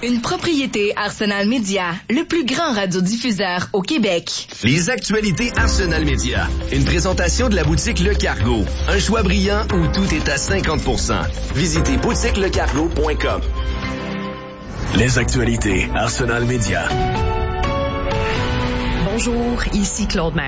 Une propriété Arsenal Média, le plus grand radiodiffuseur au Québec. Les actualités Arsenal Média. Une présentation de la boutique Le Cargo. Un choix brillant où tout est à 50%. Visitez boutiquelecargo.com. Les actualités Arsenal Média. Bonjour, ici Claude Marie.